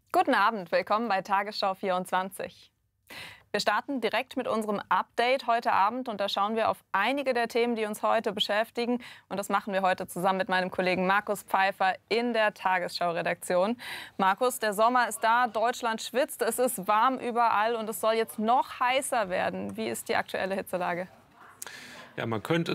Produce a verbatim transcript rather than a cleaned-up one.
Guten Abend, willkommen bei Tagesschau vierundzwanzig. Wir starten direkt mit unserem Update heute Abend und da schauen wir auf einige der Themen, die uns heute beschäftigen. Und das machen wir heute zusammen mit meinem Kollegen Markus Pfeiffer in der Tagesschau-Redaktion. Markus, der Sommer ist da, Deutschland schwitzt, es ist warm überall und es soll jetzt noch heißer werden. Wie ist die aktuelle Hitzelage? Ja, man könnte